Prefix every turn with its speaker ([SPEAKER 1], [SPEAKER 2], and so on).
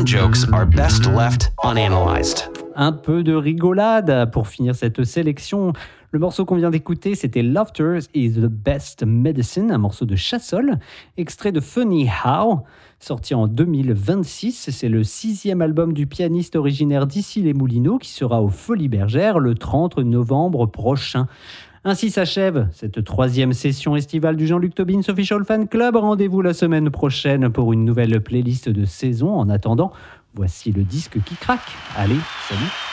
[SPEAKER 1] Some jokes are best left unanalyzed.
[SPEAKER 2] Un peu de rigolade pour finir cette sélection. Le morceau qu'on vient d'écouter, c'était Laughter is the Best Medicine, un morceau de Chassol, extrait de Funny How, sorti en 2026. C'est le 6e album du pianiste originaire d'Issy-les-Moulineaux qui sera aux Folies Bergères le 30 novembre prochain. Ainsi s'achève cette 3e session estivale du Jean-Luc Tobin Official Fan Club. Rendez-vous la semaine prochaine pour une nouvelle playlist de saison. En attendant, voici le disque qui craque. Allez, salut!